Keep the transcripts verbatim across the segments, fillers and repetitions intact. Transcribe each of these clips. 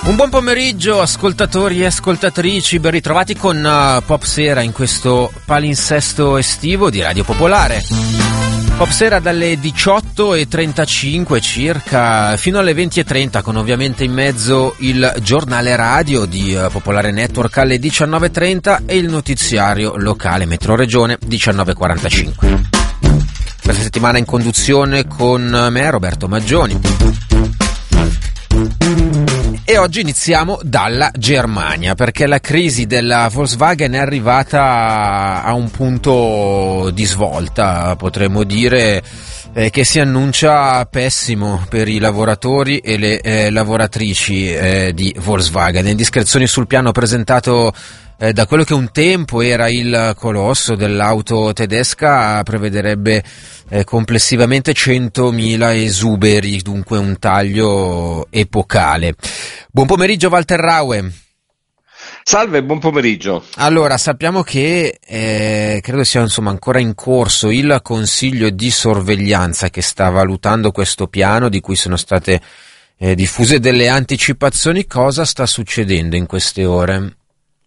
Un buon pomeriggio ascoltatori e ascoltatrici, ben ritrovati con uh, Pop Sera in questo palinsesto estivo di Radio Popolare. Pop Sera dalle diciotto e trentacinque circa fino alle venti e trenta, con ovviamente in mezzo il giornale radio di uh, Popolare Network alle diciannove e trenta e il notiziario locale Metro Regione diciannove e quarantacinque. Questa settimana in conduzione con me Roberto Maggioni. E oggi iniziamo dalla Germania, perché la crisi della Volkswagen è arrivata a un punto di svolta, potremmo dire, eh, che si annuncia pessimo per i lavoratori e le eh, lavoratrici eh, di Volkswagen. Indiscrezioni sul piano presentato eh, da quello che un tempo era il colosso dell'auto tedesca prevederebbe eh, complessivamente centomila esuberi, dunque un taglio epocale. Buon pomeriggio Walter Raue. Salve, buon pomeriggio. Allora, sappiamo che eh, credo sia insomma ancora in corso il Consiglio di sorveglianza che sta valutando questo piano, di cui sono state eh, diffuse delle anticipazioni. Cosa sta succedendo in queste ore?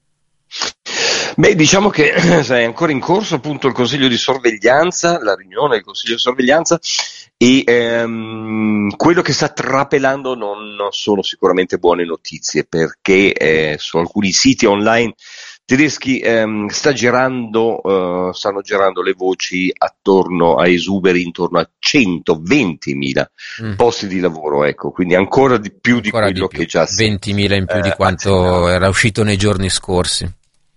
Beh, diciamo che è ancora in corso appunto il Consiglio di sorveglianza, la riunione del Consiglio di sorveglianza, e ehm, quello che sta trapelando non, non sono sicuramente buone notizie, perché eh, su alcuni siti online tedeschi ehm, sta girando, eh, stanno girando le voci attorno a esuberi intorno a centoventimila mm. posti di lavoro, ecco, quindi ancora di più ancora di quello di più. che già si ventimila in più eh, di quanto era uscito nei giorni scorsi.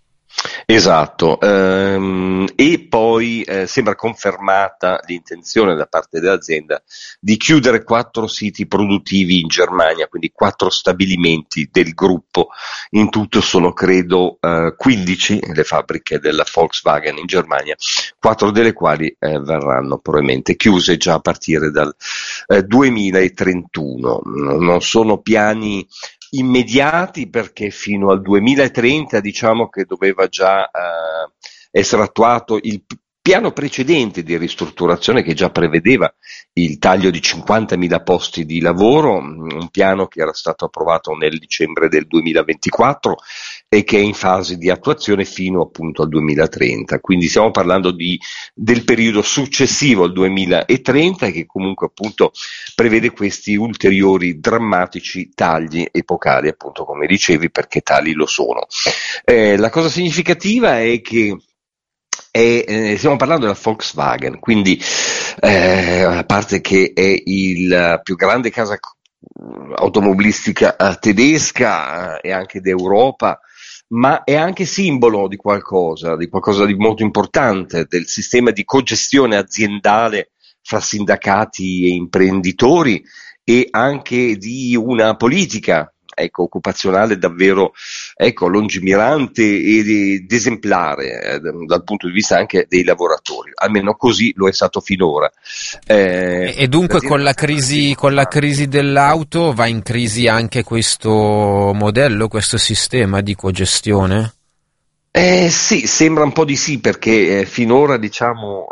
Esatto, ehm, e poi eh, sembra confermata l'intenzione da parte dell'azienda di chiudere quattro siti produttivi in Germania, quindi quattro stabilimenti del gruppo. In tutto sono credo eh, quindici le fabbriche della Volkswagen in Germania, quattro delle quali eh, verranno probabilmente chiuse già a partire dal eh, duemilatrentuno. Non sono piani immediati, perché fino al duemilatrenta diciamo che doveva già eh, essere attuato il p- piano precedente di ristrutturazione, che già prevedeva il taglio di cinquantamila posti di lavoro, un piano che era stato approvato nel dicembre del duemilaventiquattro e che è in fase di attuazione fino appunto al duemilatrenta, quindi stiamo parlando di, del periodo successivo al duemilatrenta, che comunque appunto prevede questi ulteriori drammatici tagli epocali, appunto come dicevi, perché tali lo sono. Eh, la cosa significativa è che è, eh, stiamo parlando della Volkswagen, quindi eh, a parte che è il più grande casa automobilistica eh, tedesca eh, e anche d'Europa, ma è anche simbolo di qualcosa, di qualcosa di molto importante, del sistema di cogestione aziendale fra sindacati e imprenditori, e anche di una politica ecco, occupazionale davvero ecco, lungimirante ed esemplare eh, dal punto di vista anche dei lavoratori, almeno così lo è stato finora. Eh, e dunque con la crisi con la crisi dell'auto va in crisi anche questo modello, questo sistema di cogestione? Eh sì, sembra un po' di sì, perché eh, finora diciamo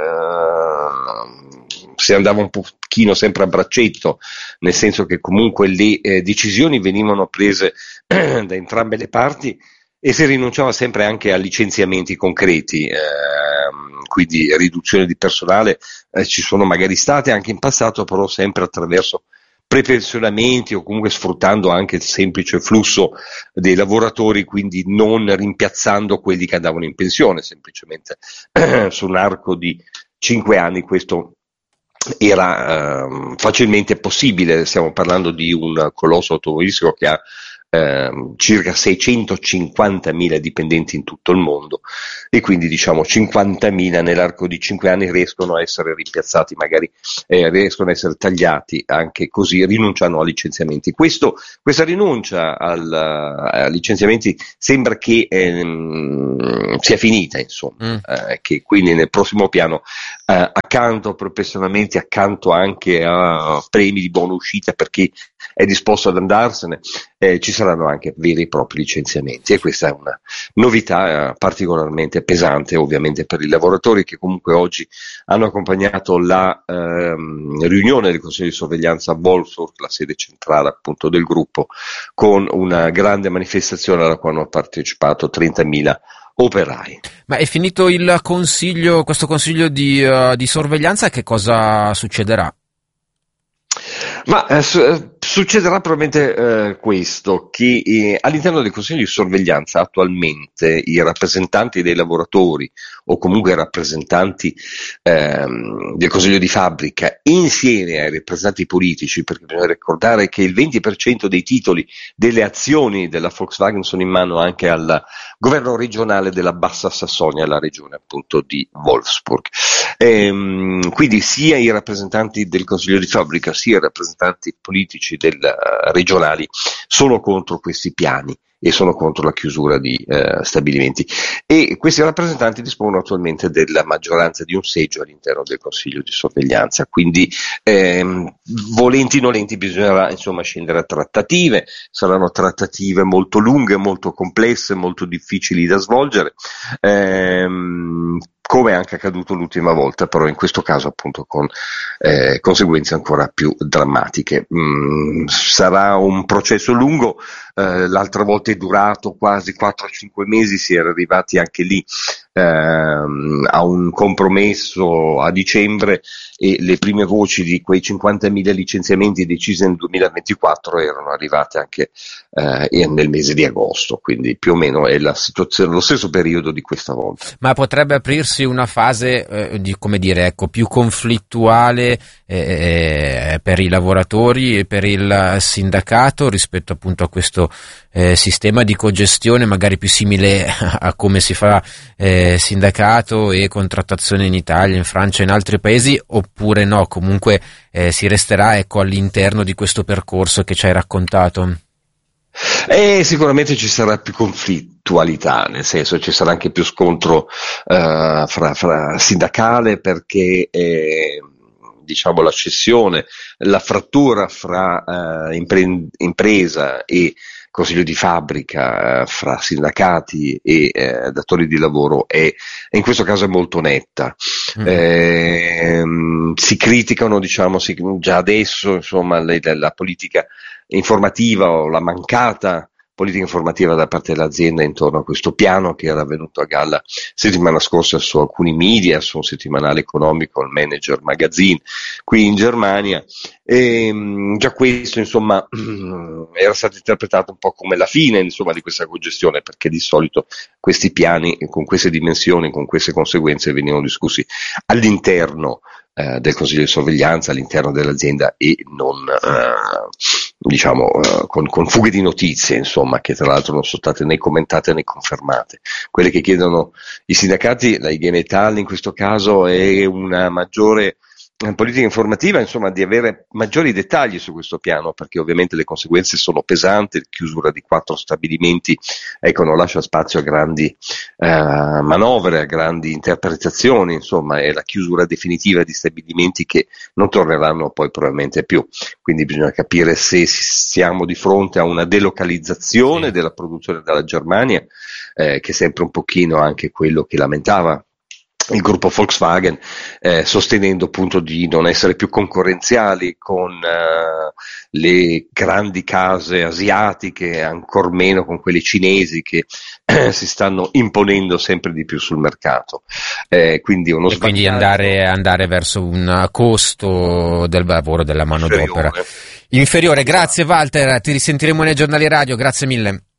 eh, si andava un pochino sempre a braccetto, nel senso che comunque le eh, decisioni venivano prese da entrambe le parti e si rinunciava sempre anche a licenziamenti concreti, eh, quindi riduzione di personale eh, ci sono magari state anche in passato, però sempre attraverso prepensionamenti o comunque sfruttando anche il semplice flusso dei lavoratori, quindi non rimpiazzando quelli che andavano in pensione, semplicemente su un arco di cinque anni questo era eh, facilmente possibile. Stiamo parlando di un colosso automobilistico che ha eh, circa seicentocinquantamila dipendenti in tutto il mondo, e quindi diciamo cinquantamila nell'arco di cinque anni riescono a essere rimpiazzati, magari eh, riescono a essere tagliati anche così, rinunciano a licenziamenti. Questo, questa rinuncia al, a licenziamenti sembra che ehm, sia finita, insomma, mm. eh, che quindi nel prossimo piano eh, accanto a professionamenti, accanto anche a premi di buona uscita per chi è disposto ad andarsene, eh, ci saranno anche veri e propri licenziamenti, e questa è una novità eh, particolarmente pesante ovviamente per i lavoratori che comunque oggi hanno accompagnato la ehm, riunione del Consiglio di sorveglianza a Wolfsburg, la sede centrale appunto del gruppo, con una grande manifestazione alla quale hanno partecipato trentamila operai. Ma è finito il consiglio, questo consiglio di, uh, di sorveglianza, che cosa succederà? Ma eh, su- succederà probabilmente eh, questo, che eh, all'interno del Consiglio di sorveglianza attualmente i rappresentanti dei lavoratori o comunque i rappresentanti ehm, del Consiglio di fabbrica insieme ai rappresentanti politici, perché bisogna ricordare che il venti per cento dei titoli delle azioni della Volkswagen sono in mano anche al governo regionale della Bassa Sassonia, la regione appunto di Wolfsburg. Ehm, quindi sia i rappresentanti del Consiglio di fabbrica sia i rappresentanti politici del, uh, regionali sono contro questi piani e sono contro la chiusura di uh, stabilimenti, e questi rappresentanti dispongono attualmente della maggioranza di un seggio all'interno del Consiglio di sorveglianza, quindi ehm, volenti o nolenti bisognerà insomma scendere a trattative. Saranno trattative molto lunghe, molto complesse, molto difficili da svolgere, ehm, come è anche accaduto l'ultima volta, però in questo caso appunto con eh, conseguenze ancora più drammatiche. Mm, sarà un processo lungo, eh, l'altra volta è durato quasi quattro cinque mesi, si era arrivati anche lì ehm, a un compromesso a dicembre, e le prime voci di quei cinquantamila licenziamenti decisi nel duemilaventiquattro erano arrivate anche eh, nel mese di agosto, quindi più o meno è la situazione, lo stesso periodo di questa volta. Ma potrebbe aprirsi una fase eh, di, come dire, ecco, più conflittuale eh, per i lavoratori e per il sindacato rispetto appunto a questo eh, sistema di cogestione, magari più simile a come si fa eh, sindacato e contrattazione in Italia, in Francia e in altri paesi, oppure no, comunque eh, si resterà ecco all'interno di questo percorso che ci hai raccontato? E sicuramente ci sarà più conflittualità, nel senso ci sarà anche più scontro uh, fra, fra sindacale, perché eh, diciamo la scissione, la frattura fra uh, impre- impresa e consiglio di fabbrica, uh, fra sindacati e uh, datori di lavoro è, è in questo caso è molto netta. Mm. Eh, si criticano, diciamo, si, già adesso insomma le, la politica informativa o la mancata politica informativa da parte dell'azienda intorno a questo piano, che era venuto a galla settimana scorsa su alcuni media, su un settimanale economico, il Manager Magazine qui in Germania, e già questo insomma era stato interpretato un po' come la fine insomma di questa cogestione, perché di solito questi piani con queste dimensioni, con queste conseguenze venivano discussi all'interno eh, del Consiglio di sorveglianza, all'interno dell'azienda, e non eh, diciamo uh, con, con fughe di notizie insomma, che tra l'altro non sono state né commentate né confermate. Quelle che chiedono i sindacati, la I G Metall in questo caso, è una maggiore politica informativa, insomma, di avere maggiori dettagli su questo piano, perché ovviamente le conseguenze sono pesanti. La chiusura di quattro stabilimenti ecco non lascia spazio a grandi eh, manovre, a grandi interpretazioni, insomma è la chiusura definitiva di stabilimenti che non torneranno poi probabilmente più, quindi bisogna capire se siamo di fronte a una delocalizzazione sì. della produzione dalla Germania, eh, che è sempre un pochino anche quello che lamentava il gruppo Volkswagen, eh, sostenendo appunto di non essere più concorrenziali con eh, le grandi case asiatiche, ancor meno con quelle cinesi che eh, si stanno imponendo sempre di più sul mercato. Eh, quindi uno e quindi andare, andare verso un costo del lavoro, della manodopera inferiore. inferiore. Grazie Walter, ti risentiremo nei giornali radio, grazie mille.